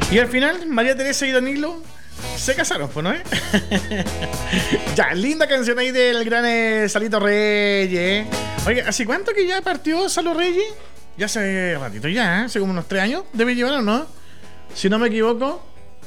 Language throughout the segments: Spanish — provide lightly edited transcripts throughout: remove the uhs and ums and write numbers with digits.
Y al final, María Teresa y Danilo se casaron, pues, ¿no? Ya, linda canción ahí del gran Salito Reyes. Oye, ¿hace cuánto que ya partió Salo Reyes? Ya hace ratito ya, hace como unos 3 años. Debe llevar, ¿o no? Si no me equivoco.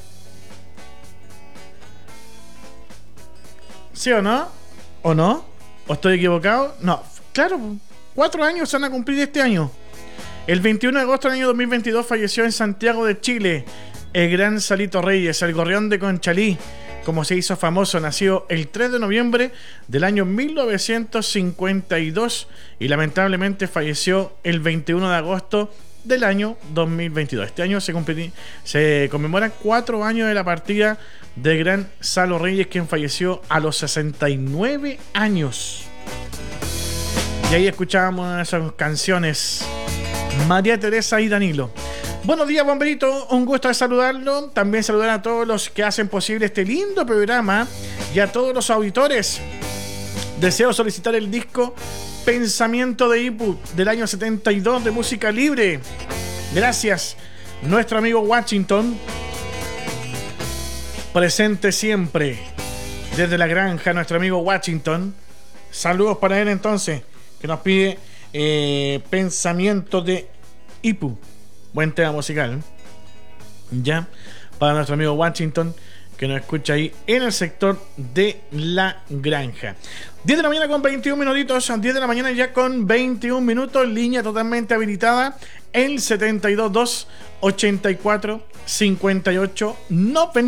¿Sí o no? ¿O no? ¿O estoy equivocado? No, claro, 4 años se van a cumplir este año. El 21 de agosto del año 2022 falleció en Santiago de Chile el gran Salito Reyes, el gorrión de Conchalí, como se hizo famoso. Nació el 3 de noviembre del año 1952 y lamentablemente falleció el 21 de agosto del año 2022. Este año se conmemoran 4 años de la partida del gran Salo Reyes, quien falleció a los 69 años. Y ahí escuchábamos esas canciones, María Teresa y Danilo. Buenos días, bomberito, un gusto de saludarlo. También saludar a todos los que hacen posible este lindo programa y a todos los auditores. Deseo solicitar el disco Pensamiento de Ipu del año 72 de música libre. Gracias, nuestro amigo Washington, presente siempre desde la granja, nuestro amigo Washington. Saludos para él entonces, que nos pide Pensamiento de Ipu. Buen tema musical. Ya, para nuestro amigo Washington, que nos escucha ahí en el sector de la granja. 10 de la mañana con 21 minutitos. 10 de la mañana ya con 21 minutos. Línea totalmente habilitada. El 722 84 58 90.